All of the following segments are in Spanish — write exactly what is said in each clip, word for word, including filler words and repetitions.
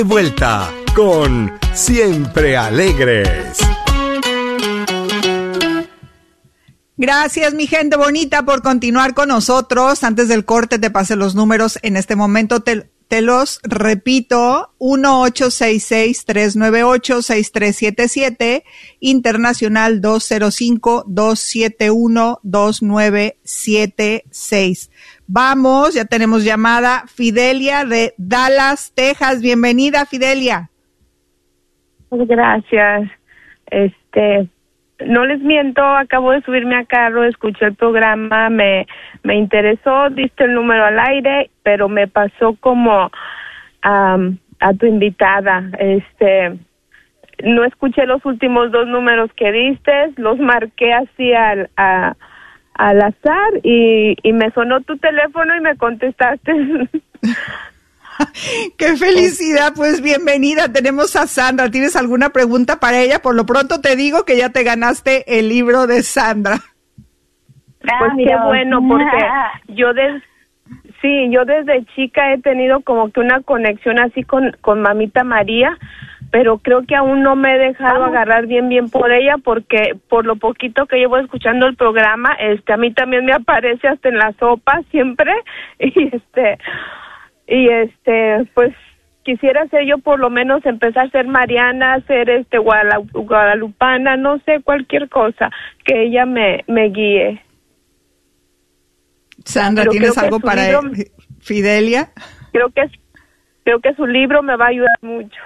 Vuelta con Siempre Alegres. Gracias, mi gente bonita, por continuar con nosotros. Antes del corte te pasé los números. En este momento te, te los repito. uno ocho seis seis, tres nueve ocho, seis tres siete siete. Internacional dos cero cinco, dos siete uno, dos nueve siete seis. Vamos, ya tenemos llamada. Fidelia de Dallas, Texas. Bienvenida, Fidelia. Gracias. Este, no les miento, acabo de subirme a carro, escuché el programa, me me interesó, diste el número al aire, pero me pasó como um, a tu invitada. Este, no escuché los últimos dos números que diste, los marqué así al a, al azar y, y me sonó tu teléfono y me contestaste. ¡Qué felicidad! Pues bienvenida, tenemos a Sandra. ¿Tienes alguna pregunta para ella? Por lo pronto te digo que ya te ganaste el libro de Sandra. Pues qué bueno, porque yo des, sí, yo desde chica he tenido como que una conexión así con, con Mamita María, pero creo que aún no me he dejado agarrar bien bien por ella, porque por lo poquito que llevo escuchando el programa, este, a mí también me aparece hasta en la sopa siempre, y este... Y este, pues quisiera ser yo por lo menos empezar a ser mariana, ser este guadalup- guadalupana, no sé, cualquier cosa que ella me, me guíe. Sandra, Pero ¿tienes algo para libro, Fidelia? Creo que creo que su libro me va a ayudar mucho.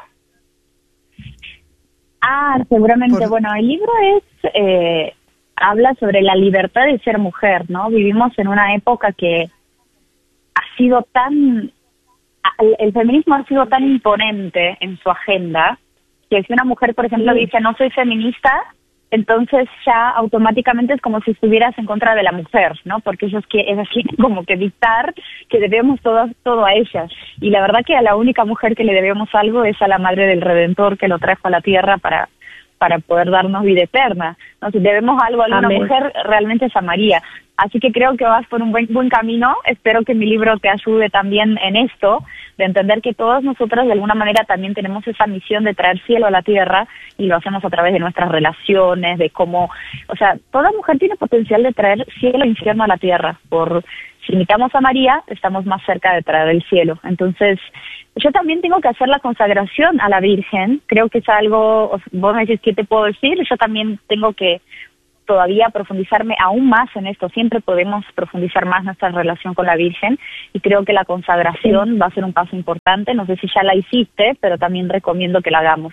Ah, seguramente. Por... Bueno, el libro es eh, habla sobre la libertad de ser mujer, ¿no? Vivimos en una época que ha sido tan El, el feminismo ha sido tan imponente en su agenda que si una mujer, por ejemplo, sí. dice no soy feminista, entonces ya automáticamente es como si estuvieras en contra de la mujer, ¿no? Porque ellos que es así como que dictar que debemos todo, todo a ellas. Y la verdad que a la única mujer que le debemos algo es a la Madre del Redentor que lo trajo a la tierra para para poder darnos vida eterna. ¿No? Si debemos algo a alguna Amén. mujer, realmente es a María. Así que creo que vas por un buen, buen camino. Espero que mi libro te ayude también en esto, de entender que todas nosotras de alguna manera también tenemos esa misión de traer cielo a la tierra, y lo hacemos a través de nuestras relaciones, de cómo, o sea, toda mujer tiene potencial de traer cielo e infierno a la tierra. Por si imitamos a María, estamos más cerca de traer el cielo. Entonces, yo también tengo que hacer la consagración a la Virgen. Creo que es algo, vos me decís, ¿qué te puedo decir? Yo también tengo que todavía profundizarme aún más en esto. Siempre podemos profundizar más nuestra relación con la Virgen, y creo que la consagración sí. va a ser un paso importante. No sé si ya la hiciste, pero también recomiendo que la hagamos.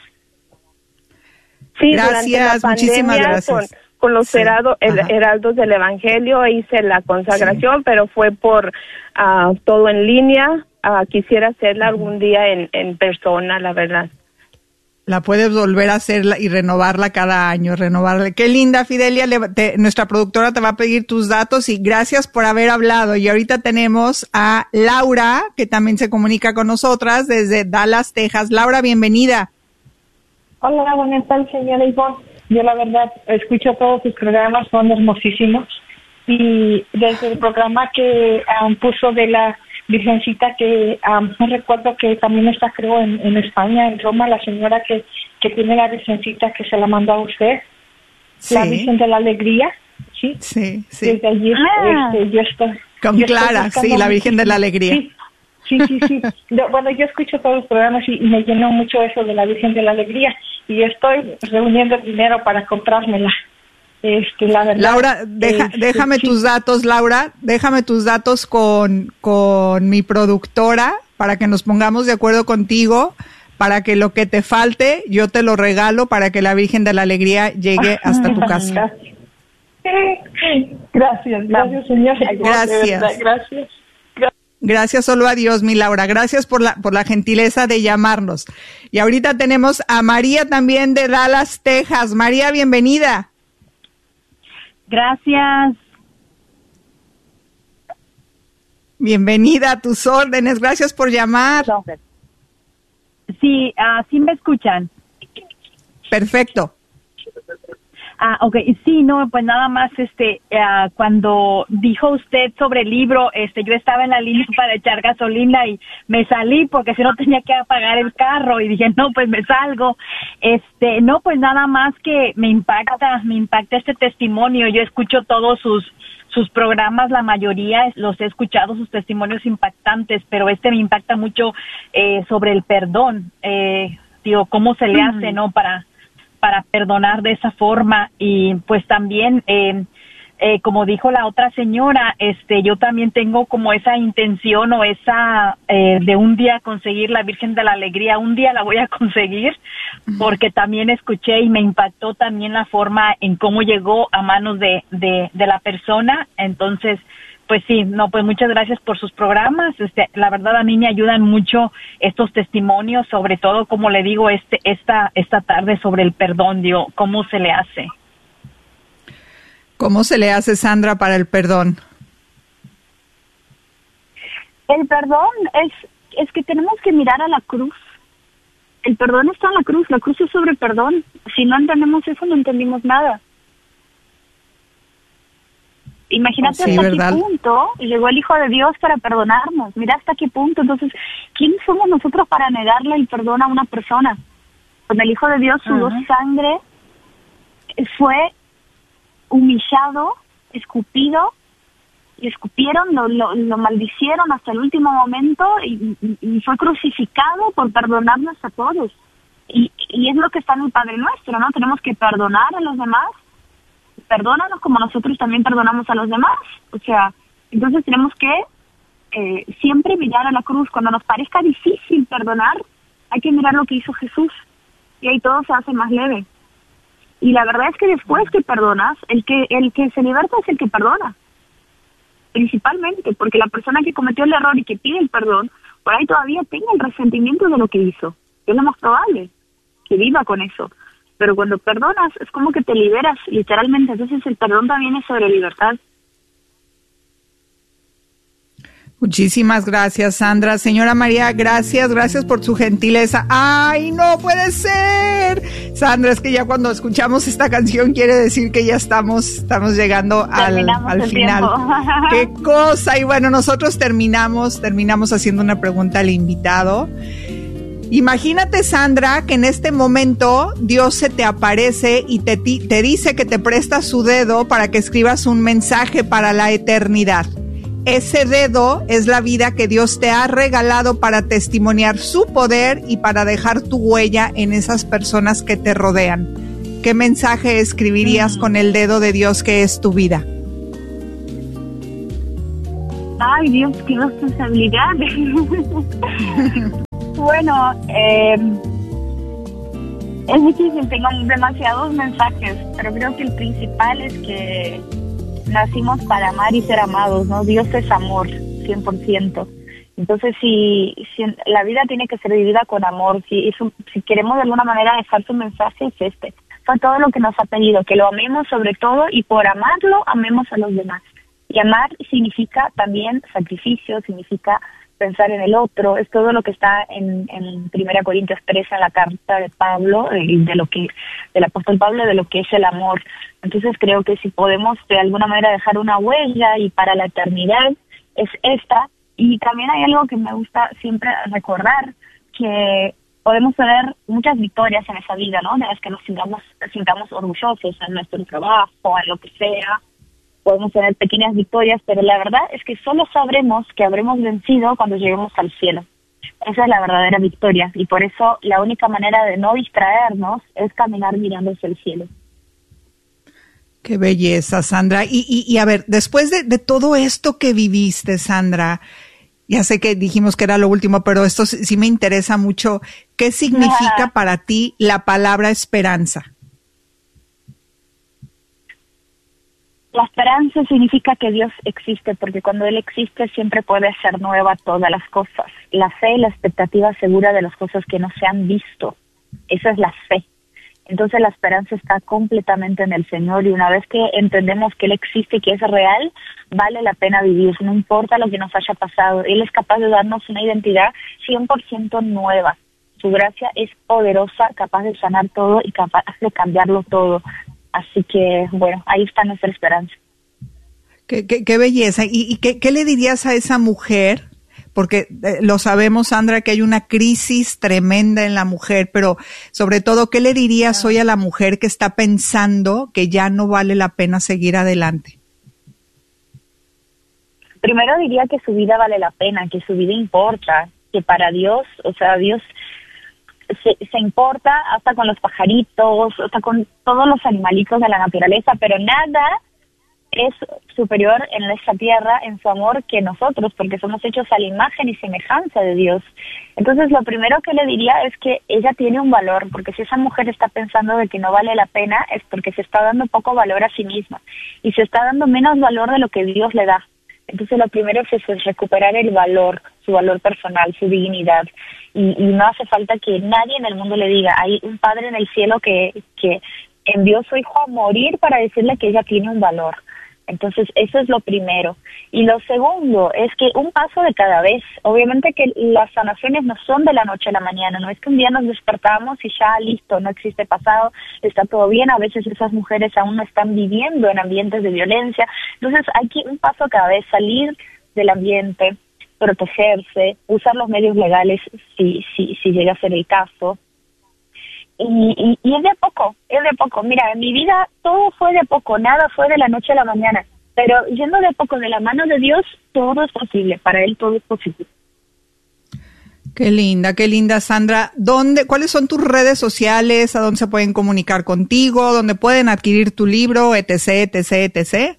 Sí, gracias, muchísimas gracias. Con, con los sí. heraldo, el, heraldos del Evangelio hice la consagración, sí. pero fue por uh, todo en línea. Uh, quisiera hacerla algún día en, en persona, la verdad. La puedes volver a hacerla y renovarla cada año, renovarla. Qué linda, Fidelia. Le, te, nuestra productora te va a pedir tus datos, y gracias por haber hablado. Y ahorita tenemos a Laura, que también se comunica con nosotras desde Dallas, Texas. Laura, bienvenida. Hola, buenas tardes, señora Ivonne. Yo la verdad escucho todos sus programas, son hermosísimos. Y desde el programa que um, puso de la Virgencita, que um, no recuerdo que también está, creo, en, en España, en Roma, la señora que, que tiene la Virgencita que se la mandó a usted, sí. la Virgen de la Alegría, ¿sí? Sí, sí. Desde allí ah. este, yo estoy... Con yo Clara, estoy sí, la Virgen de la Alegría. Sí, sí, sí. sí. De, bueno, yo escucho todos los programas y, y me llenó mucho eso de la Virgen de la Alegría, y estoy reuniendo el dinero para comprármela. Este, la verdad, Laura, deja, este, déjame sí. tus datos, Laura, déjame tus datos con, con mi productora para que nos pongamos de acuerdo contigo, para que lo que te falte yo te lo regalo, para que la Virgen de la Alegría llegue hasta tu casa. Gracias, gracias, señor. Gracias. Gracias. Gracias solo a Dios, mi Laura. Gracias por la por la gentileza de llamarnos. Y ahorita tenemos a María también de Dallas, Texas. María, bienvenida. Gracias. Bienvenida a tus órdenes. Gracias por llamar. Sí, uh, sí me escuchan. Perfecto. Ah, ok, sí, no, pues nada más, este, uh, cuando dijo usted sobre el libro, este, yo estaba en la línea para echar gasolina y me salí porque si no tenía que apagar el carro y dije, no, pues me salgo. Este, no, pues nada más que me impacta, me impacta este testimonio. Yo escucho todos sus sus programas, la mayoría los he escuchado, sus testimonios impactantes, pero este me impacta mucho eh, sobre el perdón, eh, digo, cómo se le hace, ¿no?, para para perdonar de esa forma. Y pues también, eh, eh, como dijo la otra señora, este, yo también tengo como esa intención o esa eh, de un día conseguir la Virgen de la Alegría, un día la voy a conseguir, porque también escuché y me impactó también la forma en cómo llegó a manos de, de, de la persona. Entonces, pues sí, no, pues muchas gracias por sus programas. Este, la verdad a mí me ayudan mucho estos testimonios, sobre todo, como le digo, este, esta, esta tarde sobre el perdón, digo, ¿cómo se le hace? ¿Cómo se le hace, Sandra, para el perdón? El perdón es, es que tenemos que mirar a la cruz. El perdón está en la cruz, la cruz es sobre el perdón. Si no entendemos eso, no entendimos nada. Imagínate, oh, sí, hasta ¿verdad? Qué punto llegó el Hijo de Dios para perdonarnos. Mira hasta qué punto. Entonces, ¿quién somos nosotros para negarle el perdón a una persona? Cuando el Hijo de Dios sudó uh-huh. sangre, fue humillado, escupido, y escupieron, lo, lo, lo maldicieron hasta el último momento y, y, y fue crucificado por perdonarnos a todos. Y, y es lo que está en el Padre Nuestro, ¿no? Tenemos que perdonar a los demás. Perdónanos como nosotros también perdonamos a los demás. O sea, entonces tenemos que eh, siempre mirar a la cruz. Cuando nos parezca difícil perdonar, hay que mirar lo que hizo Jesús. Y ahí todo se hace más leve. Y la verdad es que después que perdonas, el que el que se liberta es el que perdona. Principalmente, porque la persona que cometió el error y que pide el perdón, por ahí todavía tenga el resentimiento de lo que hizo. Es lo más probable, que viva con eso. Pero cuando perdonas, es como que te liberas, literalmente. Entonces el perdón también es sobre libertad. Muchísimas gracias, Sandra. Señora María, gracias, gracias por su gentileza. ¡Ay, no puede ser! Sandra, es que ya cuando escuchamos esta canción quiere decir que ya estamos, estamos llegando al, al final. ¡Qué cosa! Y bueno, nosotros terminamos, terminamos haciendo una pregunta al invitado. Imagínate, Sandra, que en este momento Dios se te aparece y te, te dice que te presta su dedo para que escribas un mensaje para la eternidad. Ese dedo es la vida que Dios te ha regalado para testimoniar su poder y para dejar tu huella en esas personas que te rodean. ¿Qué mensaje escribirías mm. con el dedo de Dios que es tu vida? Ay, Dios, qué responsabilidad. Bueno, eh, es difícil, tengo demasiados mensajes, pero creo que el principal es que nacimos para amar y ser amados, ¿no? Dios es amor, cien por ciento. Entonces, si, si la vida tiene que ser vivida con amor, si, eso, si queremos de alguna manera dejar su mensaje, es este. Fue todo lo que nos ha pedido, que lo amemos sobre todo y por amarlo, amemos a los demás. Y amar significa también sacrificio, significa pensar en el otro, es todo lo que está en, en Primera Corintios tres, en la carta de Pablo, de, de lo que, del apóstol Pablo, de lo que es el amor. Entonces creo que si podemos de alguna manera dejar una huella y para la eternidad es esta. Y también hay algo que me gusta siempre recordar, que podemos tener muchas victorias en esa vida, ¿no? De las que nos sintamos, sintamos orgullosos en nuestro trabajo, en lo que sea. Podemos tener pequeñas victorias, pero la verdad es que solo sabremos que habremos vencido cuando lleguemos al cielo. Esa es la verdadera victoria, y por eso la única manera de no distraernos es caminar mirando hacia el cielo. Qué belleza, Sandra. Y, y, y a ver, después de, de todo esto que viviste, Sandra, ya sé que dijimos que era lo último, pero esto sí me interesa mucho. ¿Qué significa para ti la palabra esperanza? La esperanza significa que Dios existe, porque cuando Él existe siempre puede hacer nueva todas las cosas. La fe y la expectativa segura de las cosas que no se han visto. Esa es la fe. Entonces la esperanza está completamente en el Señor, y una vez que entendemos que Él existe y que es real, vale la pena vivir, no importa lo que nos haya pasado. Él es capaz de darnos una identidad cien por ciento nueva. Su gracia es poderosa, capaz de sanar todo y capaz de cambiarlo todo. Así que, bueno, ahí está nuestra esperanza. Qué, qué, qué belleza. ¿Y, y qué, qué le dirías a esa mujer? Porque eh, lo sabemos, Sandra, que hay una crisis tremenda en la mujer, pero sobre todo, ¿qué le dirías hoy a la mujer que está pensando que ya no vale la pena seguir adelante? Primero diría que su vida vale la pena, que su vida importa, que para Dios, o sea, Dios se, se importa hasta con los pajaritos, hasta con todos los animalitos de la naturaleza, pero nada es superior en esta tierra en su amor que nosotros, porque somos hechos a la imagen y semejanza de Dios. Entonces, lo primero que le diría es que ella tiene un valor, porque si esa mujer está pensando de que no vale la pena, es porque se está dando poco valor a sí misma y se está dando menos valor de lo que Dios le da. Entonces, lo primero es eso, es recuperar el valor, su valor personal, su dignidad. Y, y no hace falta que nadie en el mundo le diga, hay un Padre en el cielo que, que envió a su hijo a morir para decirle que ella tiene un valor. Entonces, eso es lo primero. Y lo segundo es que un paso de cada vez. Obviamente que las sanaciones no son de la noche a la mañana. No es que un día nos despertamos y ya, listo, no existe pasado, está todo bien. A veces esas mujeres aún no están viviendo en ambientes de violencia. Entonces, hay que un paso cada vez, salir del ambiente, protegerse, usar los medios legales si, si, si llega a ser el caso. Y, y, y es de poco, es de poco. Mira, en mi vida todo fue de poco, nada fue de la noche a la mañana. Pero yendo de poco de la mano de Dios, todo es posible. Para Él todo es posible. Qué linda, qué linda, Sandra. ¿Dónde, cuáles son tus redes sociales? ¿A dónde se pueden comunicar contigo? ¿Dónde pueden adquirir tu libro, etc, etc, etcétera?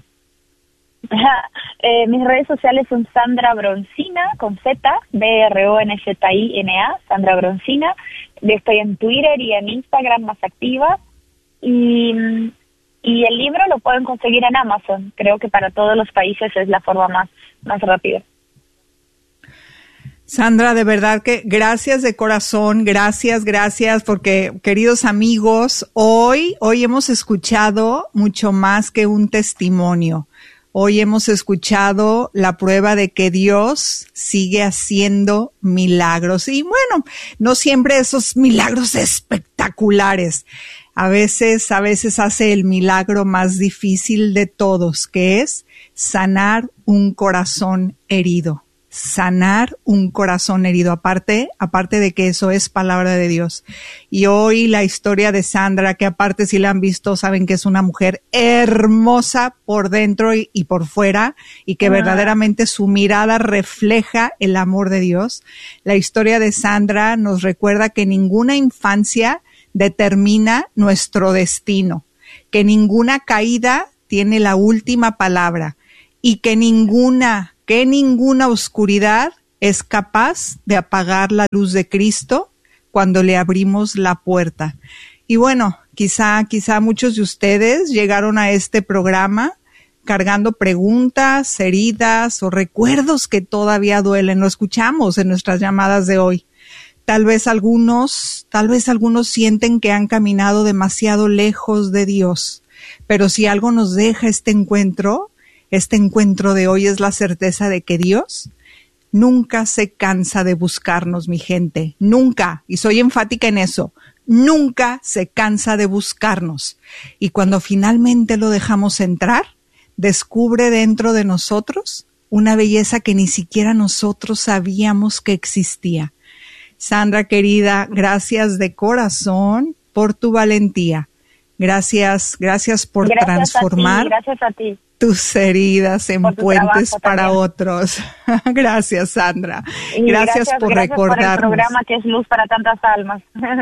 Eh, mis redes sociales son Sandra Broncina, con Z, B R O N Z I N A, Sandra Broncina. Estoy en Twitter y en Instagram más activa. Y, y el libro lo pueden conseguir en Amazon. Creo que para todos los países es la forma más, más rápida. Sandra, de verdad que gracias de corazón, gracias, gracias, porque queridos amigos, hoy, hoy hemos escuchado mucho más que un testimonio. Hoy hemos escuchado la prueba de que Dios sigue haciendo milagros. Y bueno, no siempre esos milagros espectaculares. A veces, a veces hace el milagro más difícil de todos, que es sanar un corazón herido. Sanar un corazón herido, aparte, aparte de que eso es palabra de Dios. Y hoy la historia de Sandra, que aparte si la han visto, saben que es una mujer hermosa por dentro y, y por fuera, y que ah. verdaderamente su mirada refleja el amor de Dios. La historia de Sandra nos recuerda que ninguna infancia determina nuestro destino, que ninguna caída tiene la última palabra, y que ninguna que ninguna oscuridad es capaz de apagar la luz de Cristo cuando le abrimos la puerta. Y bueno, quizá, quizá muchos de ustedes llegaron a este programa cargando preguntas, heridas o recuerdos que todavía duelen. Lo escuchamos en nuestras llamadas de hoy. Tal vez algunos, tal vez algunos sienten que han caminado demasiado lejos de Dios. Pero si algo nos deja este encuentro, Este encuentro de hoy es la certeza de que Dios nunca se cansa de buscarnos, mi gente. Nunca, y soy enfática en eso, nunca se cansa de buscarnos. Y cuando finalmente lo dejamos entrar, descubre dentro de nosotros una belleza que ni siquiera nosotros sabíamos que existía. Sandra, querida, gracias de corazón por tu valentía. Gracias, gracias por gracias transformar. A ti, gracias a ti. Tus heridas en puentes para también. Otros. Gracias, Sandra. Gracias, gracias por gracias recordarnos. Por el programa que es luz para tantas almas.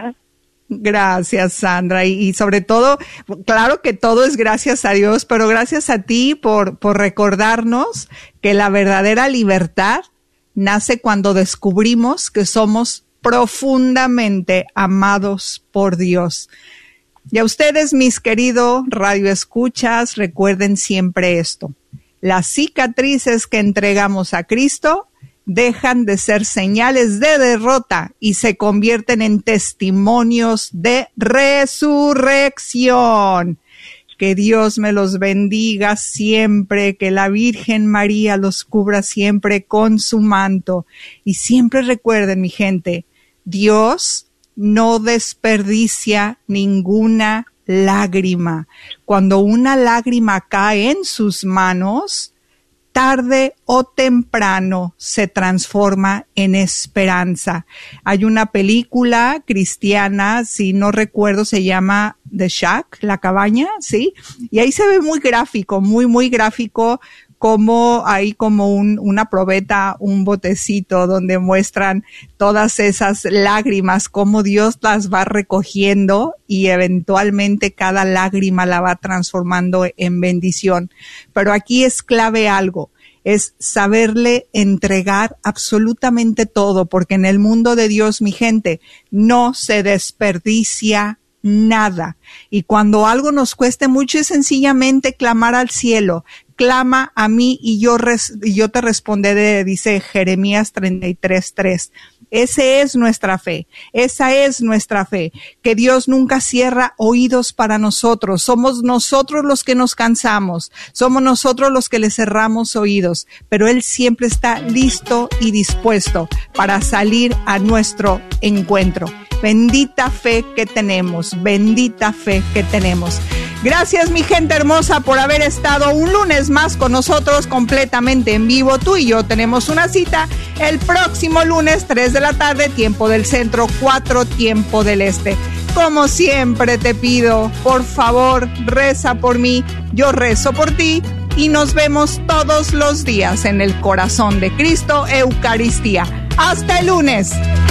Gracias, Sandra. Y, y sobre todo, claro que todo es gracias a Dios, pero gracias a ti por, por recordarnos que la verdadera libertad nace cuando descubrimos que somos profundamente amados por Dios. Y a ustedes, mis queridos radioescuchas, recuerden siempre esto. Las cicatrices que entregamos a Cristo dejan de ser señales de derrota y se convierten en testimonios de resurrección. Que Dios me los bendiga siempre, que la Virgen María los cubra siempre con su manto. Y siempre recuerden, mi gente, Dios no desperdicia ninguna lágrima. Cuando una lágrima cae en sus manos, tarde o temprano se transforma en esperanza. Hay una película cristiana, si no recuerdo, se llama The Shack, La Cabaña, ¿sí? Y ahí se ve muy gráfico, muy, muy gráfico, como hay como un, una probeta, un botecito donde muestran todas esas lágrimas, cómo Dios las va recogiendo y eventualmente cada lágrima la va transformando en bendición. Pero aquí es clave algo, es saberle entregar absolutamente todo, porque en el mundo de Dios, mi gente, no se desperdicia nada. Y cuando algo nos cueste mucho es sencillamente clamar al cielo. Clama a mí y yo, res, y yo te responderé, dice Jeremías treinta y tres, tres. Esa es nuestra fe, esa es nuestra fe, que Dios nunca cierra oídos para nosotros. Somos nosotros los que nos cansamos, somos nosotros los que le cerramos oídos, pero Él siempre está listo y dispuesto para salir a nuestro encuentro. Bendita fe que tenemos, bendita fe que tenemos. Gracias, mi gente hermosa, por haber estado un lunes más con nosotros completamente en vivo. Tú y yo tenemos una cita el próximo lunes, tres de la tarde, tiempo del centro, cuatro, tiempo del este. Como siempre te pido, por favor, reza por mí, yo rezo por ti y nos vemos todos los días en el corazón de Cristo, Eucaristía. Hasta el lunes.